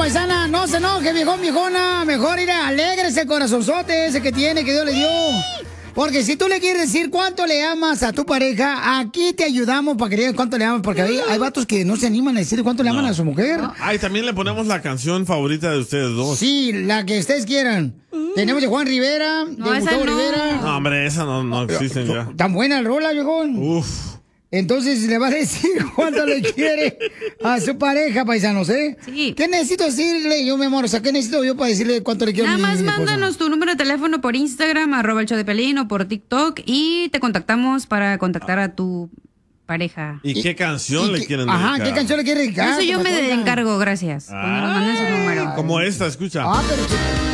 paisana, no se enoje, viejón, viejona. Mejor ir a alegres el corazonzote ese que tiene, que Dios le dio. Porque si tú le quieres decir cuánto le amas a tu pareja, aquí te ayudamos para que le digas cuánto le amas. Porque hay vatos que no se animan a decir cuánto le aman a su mujer. Ay, también le ponemos la canción favorita de ustedes dos. Sí, la que ustedes quieran. Tenemos de Juan Rivera, de Gustavo Rivera. No, hombre, esa no existe ya. Tan buena el rola, viejón. Uf. Entonces le va a decir cuánto le quiere a su pareja, paisanos, ¿eh? Sí. ¿Qué necesito decirle yo, mi amor? O sea, ¿qué necesito yo para decirle cuánto le quiero a mi Nada más esposa? mándanos tu número de teléfono por Instagram, @el show de Pelín, o por TikTok, y te contactamos para contactar a tu pareja. ¿Y qué canción le quieren dedicar? Ajá, ¿qué canción le quiere dedicar? Eso yo me encargo, gracias. Cuando nos manden su número. Como esta, escucha. Ah, pero